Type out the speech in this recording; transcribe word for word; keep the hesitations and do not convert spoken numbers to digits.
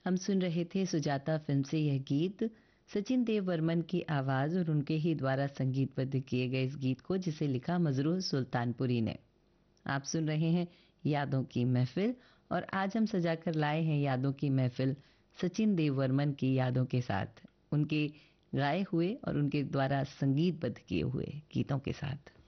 हम सुन रहे थे सुजाता फिल्म से यह गीत, सचिन देव वर्मन की आवाज़ और उनके ही द्वारा संगीतबद्ध किए गए इस गीत को, जिसे लिखा मजरूह सुल्तानपुरी ने। आप सुन रहे हैं यादों की महफिल और आज हम सजा कर लाए हैं यादों की महफिल सचिन देव वर्मन की यादों के साथ, उनके गाए हुए और उनके द्वारा संगीतबद्ध किए हुए गीतों के साथ।